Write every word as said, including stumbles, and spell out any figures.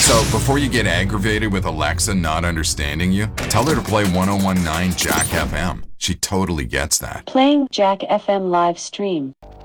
So before you get aggravated with Alexa not understanding you, tell her to play one oh one nine Jack F M. She totally gets that. Playing Jack F M live stream.